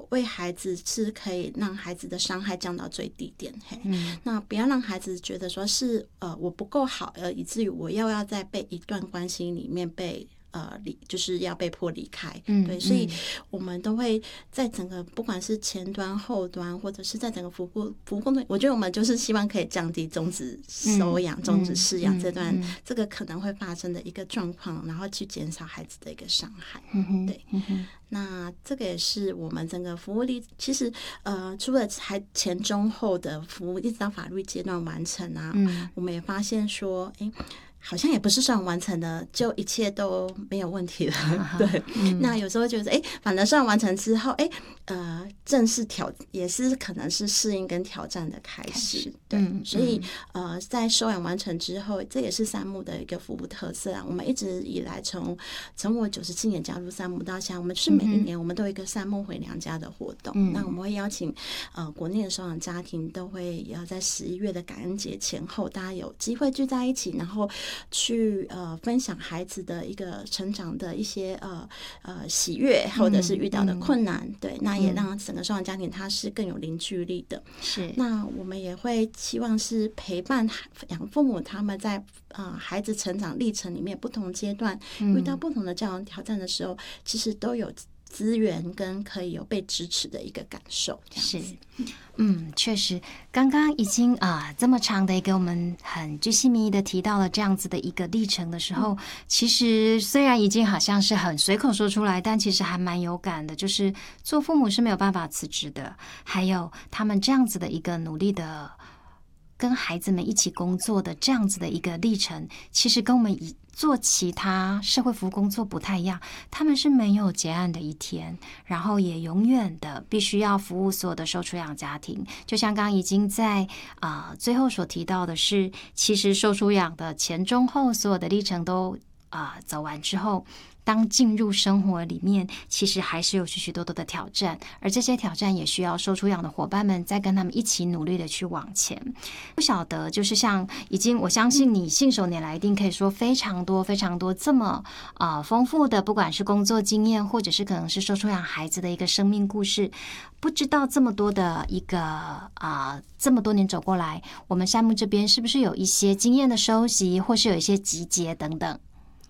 为孩子是可以让孩子的伤害降到最低点，那不要让孩子觉得说是我不够好，以至于我要在被一段关系里面被就是要被迫离开，对，所以我们都会在整个不管是前端、后端，或者是在整个服务过程，我觉得我们就是希望可以降低终止收养、终止饲养这段这个可能会发生的一个状况，然后去减少孩子的一个伤害，对。那这个也是我们整个服务力，其实除了前中后的服务，一直到法律阶段完成啊，我们也发现说，好像也不是算完成的，就一切都没有问题了。对，那有时候觉得，反正算完成之后，正式也是可能是适应跟挑战的开始。对，所以在收养完成之后，这也是山木的一个服务特色啊。我们一直以来从我97年加入山木到现在，我们就是每一年我们都有一个山木回娘家的活动。那我们会邀请国内的收养家庭都会要在11月的感恩节前后，大家有机会聚在一起，然后去分享孩子的一个成长的一些喜悦，或者是遇到的困难，对，那也让整个收养家庭它是更有凝聚力的。是，那我们也会希望是陪伴养父母他们在孩子成长历程里面不同阶段遇到不同的教养挑战的时候，其实都有资源跟可以有被支持的一个感受。是， 确实，刚刚已经这么长的一个我们很鉅细靡遗的提到了这样子的一个历程的时候，其实虽然已经好像是很随口说出来，但其实还蛮有感的，就是做父母是没有办法辞职的，还有他们这样子的一个努力的跟孩子们一起工作的这样子的一个历程，其实跟我们做其他社会服务工作不太一样，他们是没有结案的一天，然后也永远的必须要服务所有的受出养家庭。就像刚刚已经在最后所提到的是，其实受出养的前中后所有的历程都走完之后，当进入生活里面，其实还是有许许多多的挑战，而这些挑战也需要受出养的伙伴们再跟他们一起努力的去往前。不晓得就是像我相信你信手拈来一定可以说非常多非常多这么丰富的，不管是工作经验或者是可能是受出养孩子的一个生命故事，不知道这么多的一个这么多年走过来，我们山木这边是不是有一些经验的收集，或是有一些集结等等？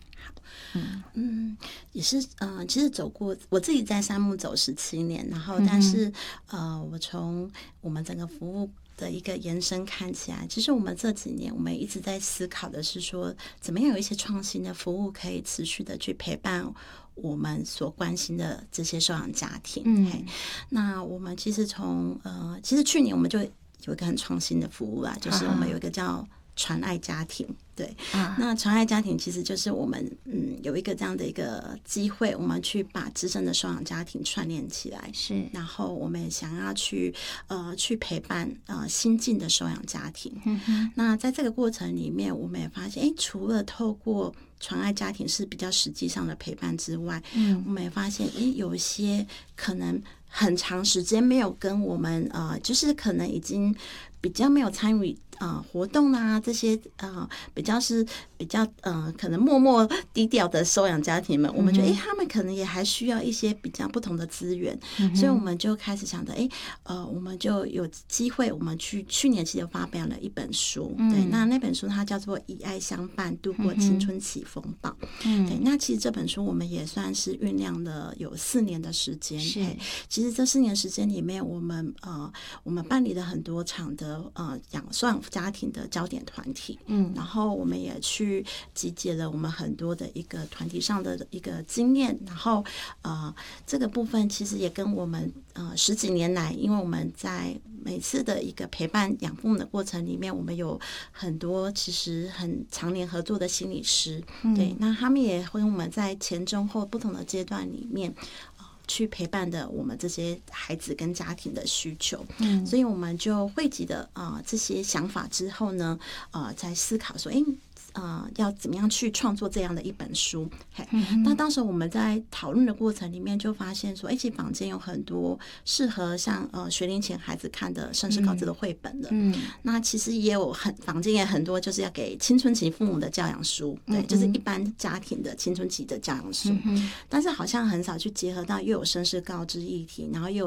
也是其实走过，我自己在山木走17年，然后但是我从我们整个服务的一个延伸看起来，其实我们这几年我们一直在思考的是说，怎么样有一些创新的服务可以持续的去陪伴我们所关心的这些收养家庭。那我们其实其实去年我们就有一个很创新的服务啦，就是我们有一个叫传爱家庭。对，那传爱家庭其实就是我们有一个这样的一个机会，我们去把资深的收养家庭串联起来，是，然后我们也想要去陪伴新进的收养家庭。那在这个过程里面，我们也发现，除了透过传爱家庭是比较实际上的陪伴之外，我们也发现，有一些可能很长时间没有跟我们就是可能已经比较没有参与活动啊，这些比较可能默默低调的收养家庭们，我们觉得他们可能也还需要一些比较不同的资源，所以我们就开始想着我们就有机会，我们去年其实发表了一本书，对，那本书它叫做《以爱相伴度过青春期风暴》。对，那其实这本书我们也算是酝酿了有4年的时间。其实这4年时间里面，我们办理了很多场的收养家庭的焦点团体，然后我们也去集结了我们很多的一个团体上的一个经验，然后这个部分其实也跟我们10几年来，因为我们在每次的一个陪伴养父母的过程里面，我们有很多其实很常年合作的心理师，对，那他们也会我们在前中后不同的阶段里面去陪伴的我们这些孩子跟家庭的需求，所以我们就汇集的这些想法之后呢，在思考说，要怎么样去创作这样的一本书。那当时我们在讨论的过程里面就发现说，其实坊间有很多适合像学龄前孩子看的身世告知的绘本的，那其实也有坊间也很多就是要给青春期父母的教养书，对，就是一般家庭的青春期的教养书，但是好像很少去结合到又有身世告知议题，然后又有